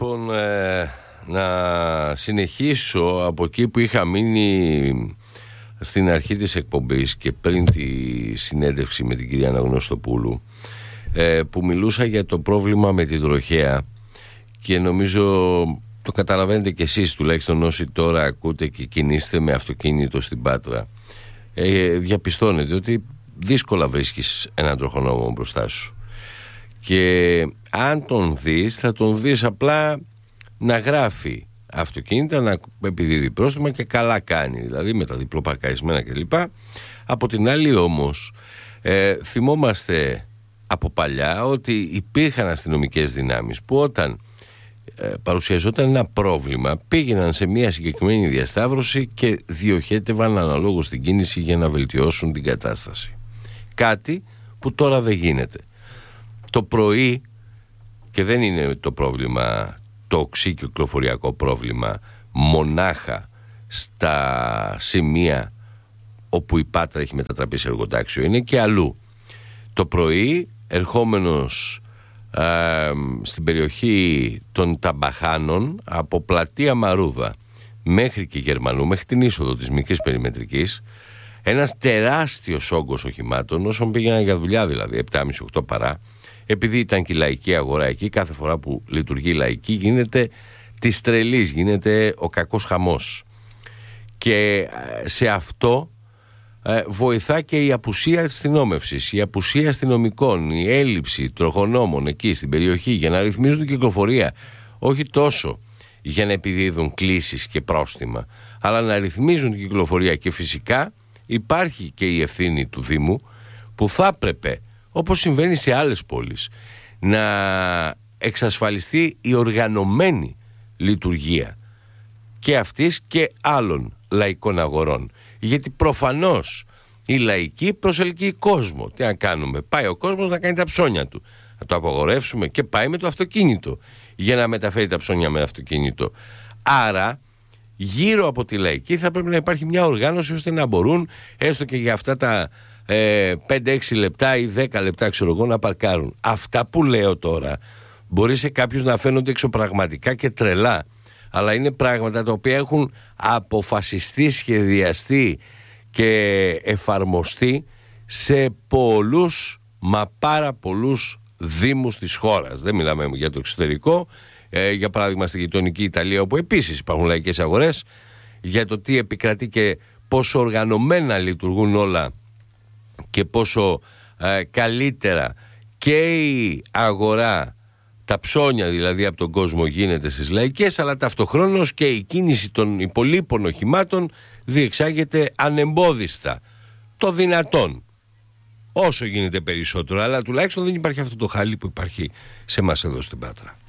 λοιπόν να συνεχίσω από εκεί που είχα μείνει στην αρχή της εκπομπής και πριν τη συνέντευξη με την κυρία Αναγνωστοπούλου, που μιλούσα για το πρόβλημα με την τροχέα, και νομίζω το καταλαβαίνετε κι εσείς, τουλάχιστον όσοι τώρα ακούτε και κινείστε με αυτοκίνητο στην Πάτρα. Διαπιστώνετε ότι δύσκολα βρίσκεις έναν τροχονόμο μπροστά σου, και αν τον δεις, θα τον δεις απλά να γράφει αυτοκίνητα, να επιδίδει πρόστιμα, και καλά κάνει, δηλαδή με τα διπλοπαρκαρισμένα κλπ. Από την άλλη όμως θυμόμαστε από παλιά ότι υπήρχαν αστυνομικές δυνάμεις που όταν παρουσιαζόταν ένα πρόβλημα πήγαιναν σε μια συγκεκριμένη διασταύρωση και διοχέτευαν αναλόγως την κίνηση για να βελτιώσουν την κατάσταση. Κάτι που τώρα δεν γίνεται. Το πρωί, και δεν είναι το πρόβλημα το οξύκυκλοφοριακό πρόβλημα μονάχα στα σημεία όπου η Πάτρα έχει μετατραπεί σε εργοτάξιο, είναι και αλλού. Το πρωί, ερχόμενος στην περιοχή των Ταμπαχάνων από πλατεία Μαρούδα μέχρι και Γερμανού, μέχρι την είσοδο της Μικρής Περιμετρικής, ένας τεράστιος όγκος οχημάτων, όσων πήγαιναν για δουλειά, δηλαδή 7,5-8 παρά, επειδή ήταν και η λαϊκή αγορά εκεί, κάθε φορά που λειτουργεί η λαϊκή γίνεται της τρελής, γίνεται ο κακός χαμός. Και σε αυτό βοηθά και η απουσία αστυνόμευσης, η απουσία αστυνομικών, η έλλειψη τροχονόμων εκεί στην περιοχή για να ρυθμίζουν την κυκλοφορία, όχι τόσο για να επιδίδουν κλήσεις και πρόστιμα, αλλά να ρυθμίζουν την κυκλοφορία. Και φυσικά υπάρχει και η ευθύνη του Δήμου, που θα έπρεπε, όπως συμβαίνει σε άλλες πόλεις, να εξασφαλιστεί η οργανωμένη λειτουργία και αυτής και άλλων λαϊκών αγορών. Γιατί προφανώς η λαϊκή προσελκύει κόσμο. Τι να κάνουμε? Πάει ο κόσμος να κάνει τα ψώνια του. Να το απαγορεύσουμε? Και πάει με το αυτοκίνητο για να μεταφέρει τα ψώνια με αυτοκίνητο. Άρα γύρω από τη λαϊκή θα πρέπει να υπάρχει μια οργάνωση ώστε να μπορούν έστω και για αυτά τα 5-6 λεπτά ή 10 λεπτά, ξέρω εγώ, να παρκάρουν. Αυτά που λέω τώρα μπορεί σε κάποιους να φαίνονται εξωπραγματικά και τρελά, αλλά είναι πράγματα τα οποία έχουν αποφασιστεί, σχεδιαστεί και εφαρμοστεί σε πολλούς, μα πάρα πολλούς δήμους της χώρας. Δεν μιλάμε για το εξωτερικό, για παράδειγμα στη γειτονική Ιταλία, όπου επίσης υπάρχουν λαϊκές αγορές, για το τι επικρατεί και πόσο οργανωμένα λειτουργούν όλα και πόσο καλύτερα και η αγορά, τα ψώνια δηλαδή από τον κόσμο, γίνεται στις λαϊκές, αλλά ταυτοχρόνως και η κίνηση των υπολείπων οχημάτων διεξάγεται ανεμπόδιστα, το δυνατόν, όσο γίνεται περισσότερο, αλλά τουλάχιστον δεν υπάρχει αυτό το χάλι που υπάρχει σε εμάς εδώ στην Πάτρα.